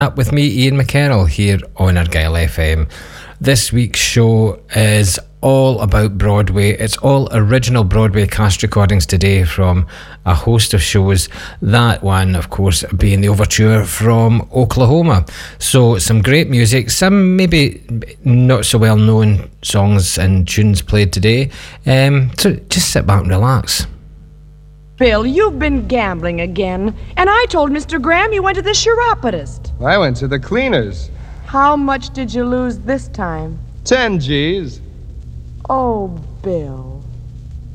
Up with me, Ian McKerrell, here on Argyle FM. This week's show is all about Broadway. It's all original Broadway cast recordings today from a host of shows. That one, of course, being the overture from Oklahoma. So some great music, some maybe not so well known songs and tunes played today. So just sit back and relax. Bill, you've been gambling again. And I told Mr. Graham you went to the chiropodist. I went to the cleaners. How much did you lose this time? 10 G's. Oh, Bill.